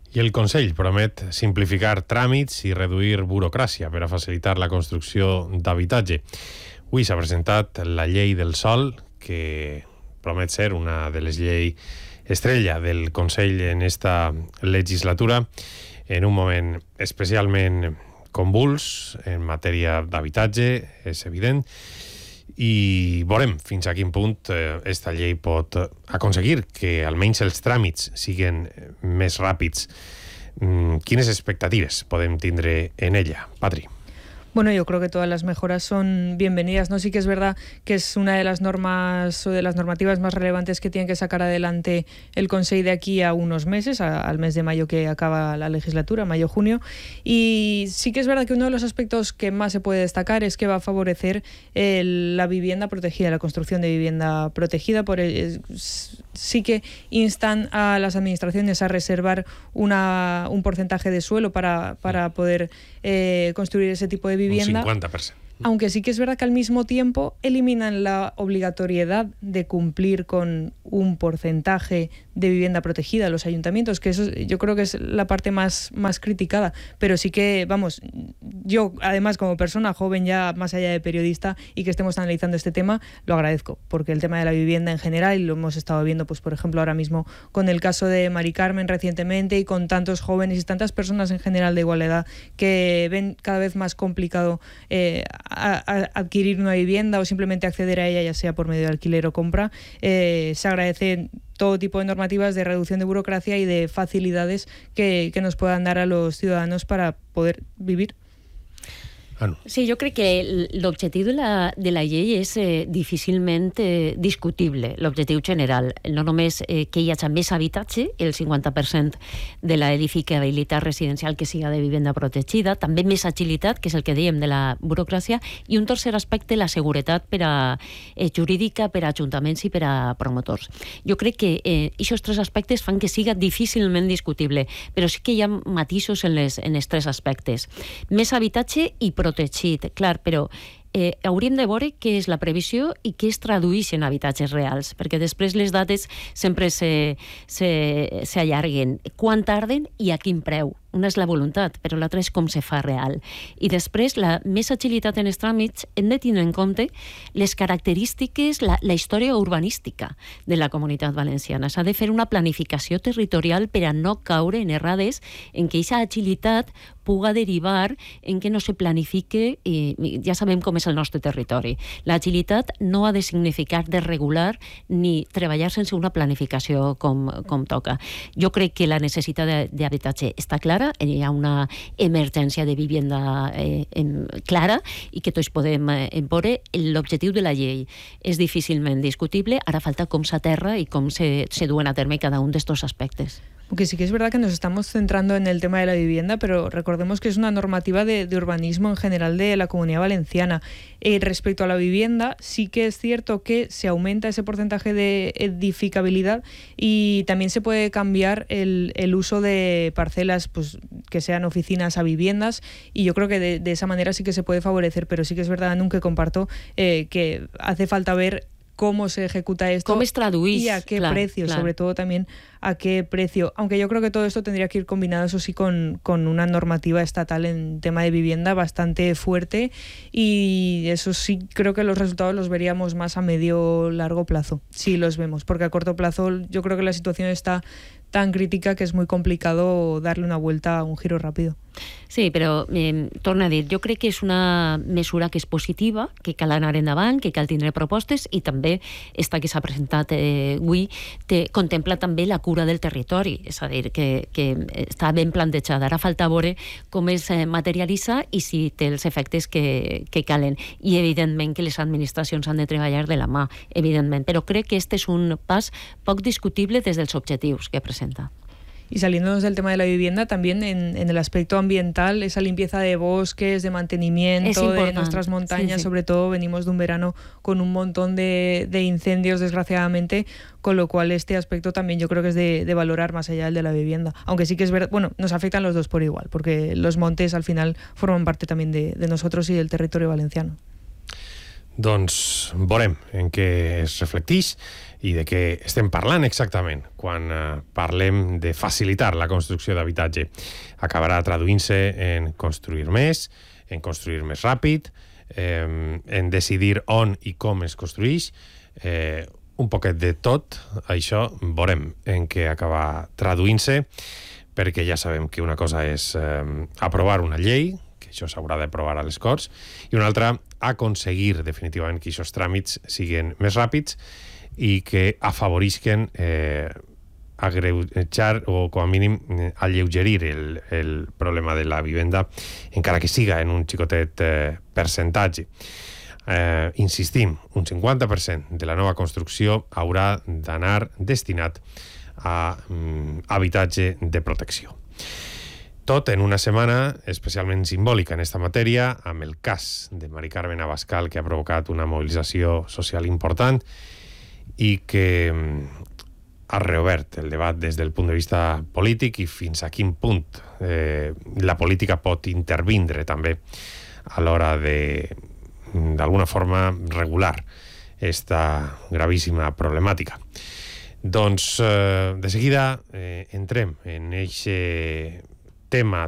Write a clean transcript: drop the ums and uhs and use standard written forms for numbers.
I el Consell promet simplificar tràmits i reduir burocràcia per a facilitar la construcció d'habitatge. Avui s'ha presentat la llei del sòl, que promet ser una de les lleis estrella del Consell en esta legislatura, en un moment especialment convuls en matèria d'habitatge, és evident, i veurem fins a quin punt esta llei pot aconseguir que almenys els tràmits siguin més ràpids. Quines expectatives podem tindre en ella, Patri? Bueno, yo creo que todas las mejoras son bienvenidas, ¿no? Sí que es verdad que es una de las normas o de las normativas más relevantes que tiene que sacar adelante el Consell de aquí a unos meses, al mes de mayo que acaba la legislatura, mayo-junio. Y sí que es verdad que uno de los aspectos que más se puede destacar es que va a favorecer la vivienda protegida, la construcción de vivienda protegida. Sí que instan a las administraciones a reservar un porcentaje de suelo para poder construir ese tipo de vivienda. Un 50%. Aunque sí que es verdad que al mismo tiempo eliminan la obligatoriedad de cumplir con un porcentaje de vivienda protegida a los ayuntamientos, que eso yo creo que es la parte más criticada. Pero sí que, vamos, yo además como persona joven ya más allá de periodista y que estemos analizando este tema, lo agradezco, porque el tema de la vivienda en general, y lo hemos estado viendo, pues por ejemplo ahora mismo con el caso de Mari Carmen recientemente y con tantos jóvenes y tantas personas en general de igual edad que ven cada vez más complicado a adquirir una vivienda o simplemente acceder a ella, ya sea por medio de alquiler o compra, se agradece todo tipo de normativas de reducción de burocracia y de facilidades que nos puedan dar a los ciudadanos para poder vivir. Sí, jo crec que l'objectiu de la llei és difícilment discutible, l'objectiu general. No només que hi hagi més habitatge, el 50% de l'edificabilitat residencial que siga de vivenda protegida, també més agilitat, que és el que dèiem de la burocràcia, i un tercer aspecte, la seguretat jurídica per a ajuntaments i per a promotors. Jo crec que aquests tres aspectes fan que siga difícilment discutible, però sí que hi ha matisos en els tres aspectes. Més habitatge i protegit, clar, però hauríem de veure què és la previsió i què es tradueix en habitatges reals, perquè després les dates sempre s'allarguen. Quan tarden i a quin preu? Una és la voluntat, però l'altra és com se fa real. I després, la més agilitat en els tràmits, hem de tenir en compte les característiques, la història urbanística de la Comunitat Valenciana. S'ha de fer una planificació territorial per a no caure en errades en què aquesta agilitat puga derivar en què no se planifique, i ja sabem com és el nostre territori. L'agilitat no ha de significar desregular ni treballar sense una planificació com toca. Jo crec que la necessitat d'habitatge està clara, hi ha una emergència de vivienda clara i que tots podem veure. L'objectiu de la llei és difícilment discutible, ara falta com s'aterra i com se duen a terme cada un d'estos aspectes. Aunque sí que es verdad que nos estamos centrando en el tema de la vivienda, pero recordemos que es una normativa de urbanismo en general de la Comunidad Valenciana. Respecto a la vivienda, sí que es cierto que se aumenta ese porcentaje de edificabilidad y también se puede cambiar el uso de parcelas, pues que sean oficinas a viviendas, y yo creo que de esa manera sí que se puede favorecer, pero sí que es verdad, nunca comparto que hace falta ver cómo se ejecuta esto. ¿Cómo es traduir? Y a qué precio, sobre todo también a qué precio. Aunque yo creo que todo esto tendría que ir combinado, eso sí, con una normativa estatal en tema de vivienda bastante fuerte, y eso sí creo que los resultados los veríamos más a medio largo plazo, sí los vemos, porque a corto plazo yo creo que la situación está tan crítica que és muy complicado darle una vuelta a un giro rápido. Sí, però torna a dir, jo crec que és una mesura que és positiva, que cal anar endavant, que cal tindre propostes, i també esta que s'ha presentat avui contempla també la cura del territori, és a dir, que està ben plantejada. Ara falta veure com es materialitza i si té els efectes que calen. I evidentment que les administracions han de treballar de la mà, evidentment, però crec que este és un pas poc discutible des dels objectius que presenta. Y saliéndonos del tema de la vivienda, también en el aspecto ambiental, esa limpieza de bosques, de mantenimiento de nuestras montañas, sí. Sobre todo venimos de un verano con un montón de incendios, desgraciadamente, con lo cual este aspecto también yo creo que es de valorar más allá del de la vivienda. Aunque sí que es verdad, bueno, nos afectan los dos por igual, porque los montes al final forman parte también de nosotros y del territorio valenciano. Doncs veurem en què es reflecteix i de què estem parlant exactament quan parlem de facilitar la construcció d'habitatge. Acabarà traduint-se en construir més ràpid, en decidir on i com es construeix, un poquet de tot. Això veurem en què acaba traduint-se, perquè ja sabem que una cosa és aprovar una llei, que això s'haurà d'aprovar a les Corts, i una altra, aconseguir definitivament que aquests tràmits siguin més ràpids i que afavorisquen agreujar o, com a mínim, alleugerir el problema de la vivenda, encara que siga en un xicotet percentatge. Insistim, un 50% de la nova construcció haurà d'anar destinat a habitatge de protecció. Tot en una setmana especialment simbòlica en esta matèria, amb el cas de Mari Carmen Abascal, que ha provocat una mobilització social important i que ha reobert el debat des del punt de vista polític i fins a quin punt la política pot intervindre també a l'hora de, d'alguna forma, regular esta gravíssima problemàtica. Doncs de seguida entrem en aquest tema